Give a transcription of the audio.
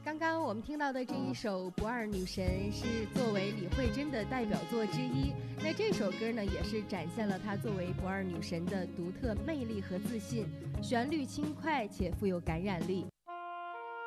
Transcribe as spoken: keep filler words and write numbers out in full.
刚刚我们听到的这一首《不二女神》是作为李慧珍的代表作之一。那这首歌呢，也是展现了她作为不二女神的独特魅力和自信，旋律轻快且富有感染力。